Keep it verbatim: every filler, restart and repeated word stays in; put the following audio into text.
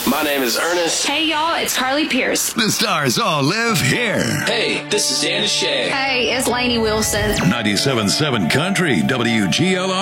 My name is Ernest. Hey, y'all, it's Carly Pierce. The stars all live here. Hey, this is Dan Shay. Hey, it's Lainey Wilson. ninety-seven point seven Country, W G L I.